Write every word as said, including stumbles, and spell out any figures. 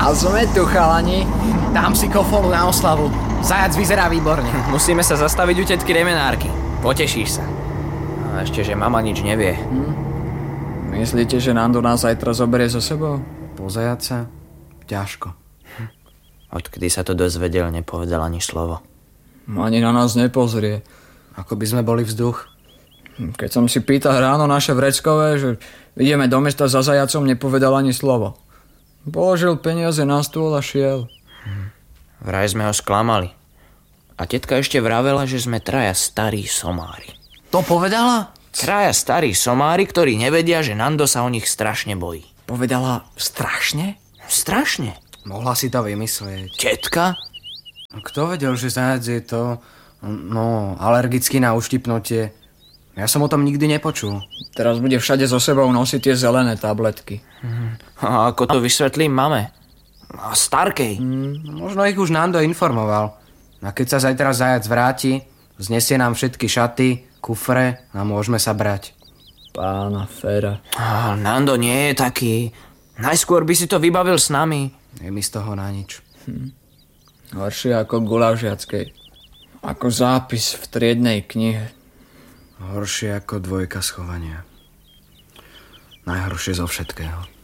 A sme tu, chalani. Dám si kofolu na oslavu. Zajac vyzerá výborne. Musíme sa zastaviť u tetky remenárky. Potešíš sa. A ešte, že mama nič nevie. Hm. Myslíte, že Nando nás zajtra zoberie so sebou? Po zajaca? Ťažko. Hm. Odkedy sa to dozvedel, nepovedal ani slovo. Ani na nás nepozrie. Ako by sme boli vzduch. Keď som si pýtal ráno naše vreckové, že ideme do mesta za zajacom, nepovedal ani slovo. Položil peniaze na stôl a šiel. Hm. Vraj sme ho sklamali. A tetka ešte vravela, že sme traja starí somári. To povedala? Traja starí somári, ktorí nevedia, že Nando sa o nich strašne bojí. Povedala strašne? Strašne. Mohla si to vymyslieť. Tetka? Kto vedel, že zajac je to, no, alergický na uštipnutie? Ja som o tom nikdy nepočul. Teraz bude všade so sebou nosiť tie zelené tabletky. Hmm. A ako to vysvetlím mame? A starkej? Hmm, možno ich už Nando informoval. A keď sa zajtra zajac vráti, znesie nám všetky šaty, kufre a môžeme sa brať. Pána Fera. Oh, Nando nie je taký. Najskôr by si to vybavil s nami. Je mi z toho na nič. Hm. Horšie ako gulážiackej. Ako zápis v triednej knihe. Horšie ako dvojka schovania. Najhoršie zo všetkého.